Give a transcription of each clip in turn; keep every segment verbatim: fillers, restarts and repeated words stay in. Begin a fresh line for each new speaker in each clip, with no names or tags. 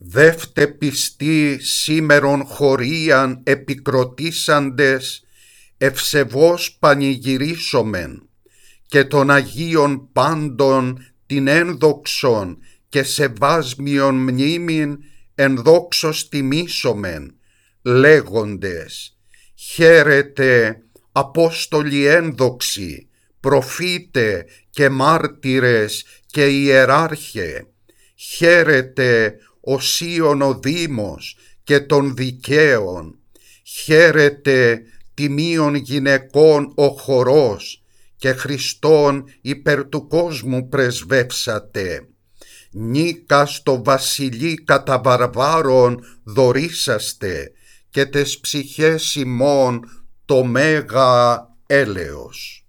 Δεύτε πιστοί σήμερον χωρίαν επικροτήσαντες, ευσεβώς πανηγυρίσομεν, και των Αγίων πάντων την ένδοξον και σεβάσμιον μνήμην ενδόξως τιμήσομεν, λέγοντες: χαίρετε Απόστολοι ένδοξοι, προφήτε και μάρτυρες και ιεράρχε, χαίρετε οσίων ο Δήμος και των δικαίων, χαίρετε τιμίων γυναικών ο χορός, και Χριστόν υπέρ του κόσμου πρεσβεύσατε. Νίκα στο βασιλεί κατά βαρβάρων δωρήσαστε, και τες ψυχές ημών το μέγα έλεος.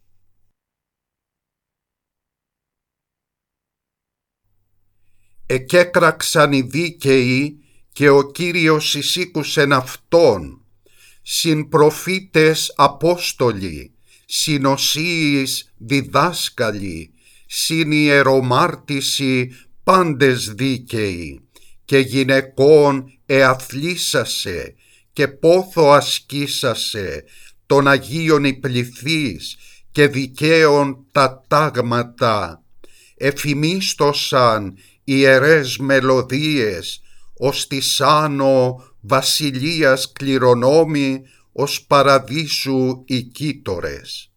Εκέκραξαν οι δίκαιοι, και ο Κύριος εισήκουσεν αυτόν, συν προφήτες Απόστολοι, συν οσίης διδάσκαλοι, συν ιερομάρτυσι πάντες δίκαιοι, και γυναικών εαθλήσασε, και πόθο ασκήσασε, των Αγίων οι πληθείς, και δικαίων τα τάγματα, εφημίστοσαν ιερές μελωδίες, ως της άνω βασιλείας κληρονόμοι, ως παραδείσου οι κύτορες.